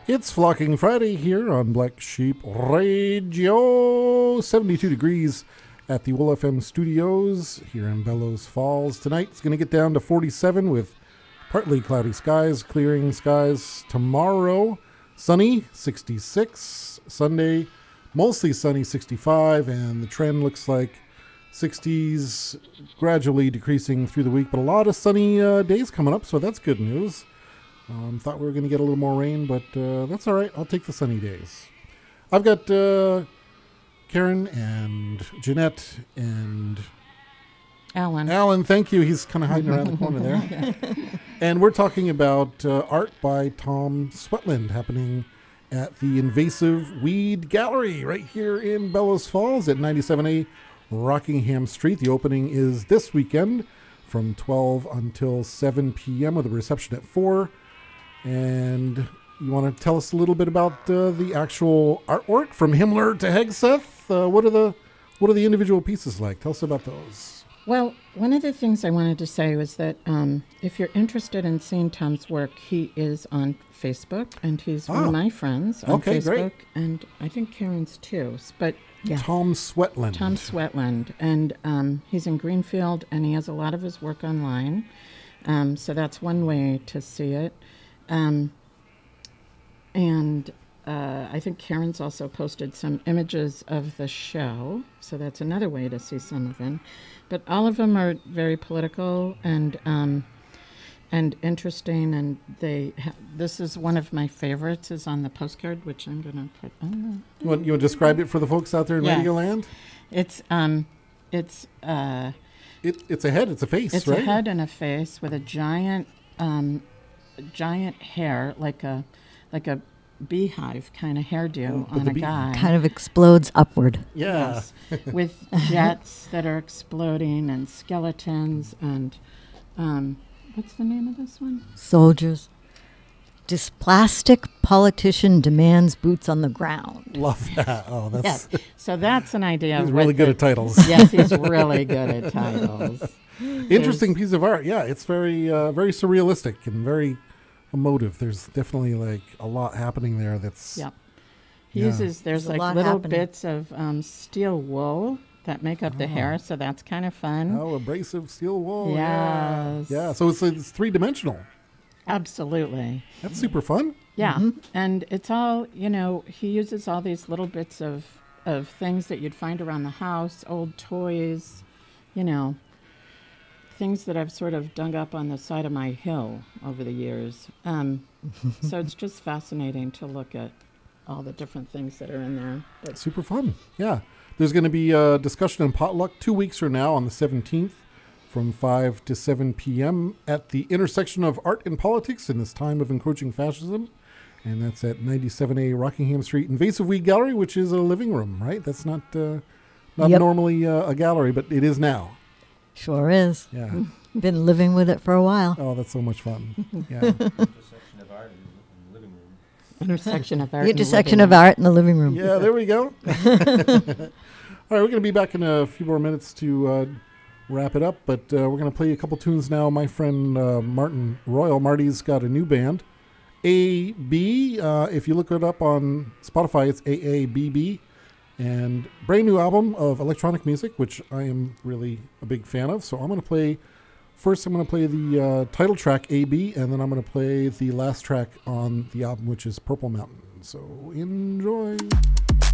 It's Flocking Friday here on Black Sheep Radio. 72 degrees at the Wool FM studios here in Bellows Falls. Tonight it's going to get down to 47 with partly cloudy skies, clearing skies. Tomorrow, sunny, 66. Sunday, mostly sunny, 65. And the trend looks like 60s, gradually decreasing through the week. But a lot of sunny days coming up, so that's good news. Thought we were going to get a little more rain, but that's all right. I'll take the sunny days. I've got Karen and Jeanette and Alan. Alan, thank you. He's kind of hiding around the corner there. And we're talking about art by Tom Sweatland happening at the Invasive Weed Gallery right here in Bellows Falls at 97A Rockingham Street. The opening is this weekend from 12 until 7 p.m. with a reception at 4. And you want to tell us a little bit about the actual artwork from Himmler to Hegseth? What are the individual pieces like? Tell us about those. Well, one of the things I wanted to say was that if you're interested in seeing Tom's work, he is on Facebook, and he's one of my friends on Facebook, great. And I think Karen's too. But yeah, Tom Sweatland. Tom Sweatland, and he's in Greenfield, and he has a lot of his work online. So that's one way to see it. I think Karen's also posted some images of the show, so that's another way to see some of them. But all of them are very political and interesting, and this is one of my favorites, is on the postcard, which I'm going to put on. You want to describe it for the folks out there in Radio Land? It's It's a head, it's a face, it's right? It's a head and a face with a giant hair, like a beehive kind of hairdo on a guy. Kind of explodes upward. Yeah. Yes, with jets that are exploding and skeletons and what's the name of this one? Soldiers. Dysplastic politician demands boots on the ground. Love that. Oh, that's Yes. So that's an idea. he's of really what good the- at titles. Yes, he's really good at titles. Interesting piece of art. Yeah, it's very very surrealistic and very emotive. There's definitely like a lot happening there. That's Yep. There's a like lot little happening. bits of steel wool that make up the hair, so that's kind of fun. Oh, abrasive steel wool. Yes. Yeah. So it's three-dimensional. Absolutely. That's super fun. Yeah. And it's all, he uses all these little bits of things that you'd find around the house, old toys, things that I've sort of dug up on the side of my hill over the years. So it's just fascinating to look at all the different things that are in there. But Super fun. Yeah. There's going to be a discussion and potluck 2 weeks from now on the 17th from 5 to 7 p.m. at the intersection of art and politics in this time of encroaching fascism. And that's at 97A Rockingham Street Invasive Weed Gallery, which is a living room, right? That's not Yep. normally a gallery, but it is now. Sure is. Yeah. Been living with it for a while. Oh, that's so much fun. Yeah. Intersection of art in the living room. intersection of art. The and intersection living of art in the living room. Yeah, there we go. All right, we're going to be back in a few more minutes to wrap it up, but we're going to play a couple tunes now. My friend Martin Royal, Marty's got a new band, AB. If you look it up on Spotify, it's AABB. And brand new album of electronic music, which I am really a big fan of. So I'm going to play the title track, AB, and then I'm going to play the last track on the album, which is Purple Mountain. So enjoy.